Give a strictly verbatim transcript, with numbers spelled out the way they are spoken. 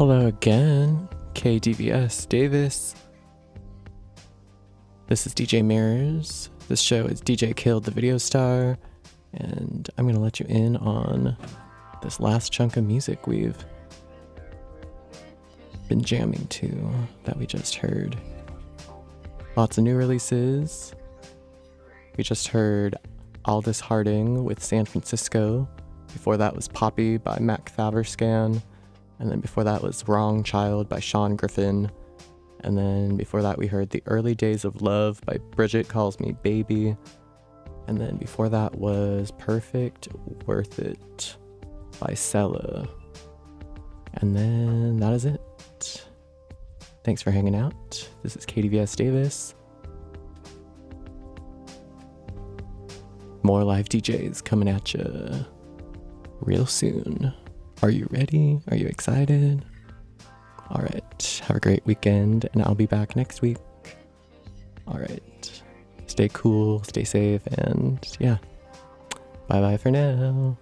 Hello again, K D V S Davis. This is D J Mirrors. This show is D J Killed the Video Star, and I'm going to let you in on this last chunk of music we've been jamming to that we just heard. Lots of new releases. We just heard Aldous Harding with San Francisco. Before that was Poppy by Mac Thaverscan. And then before that was Wrong Child by Sean Griffin. And then before that we heard The Early Days of Love by Bridget Calls Me Baby. And then before that was Perfect Worth It by Sella. And then that is it. Thanks for hanging out. This is K D V S Davis. More live D Js coming at you real soon. Are you ready? Are you excited? All right. Have a great weekend, and I'll be back next week. All right. Stay cool, stay safe, and yeah. Bye-bye for now.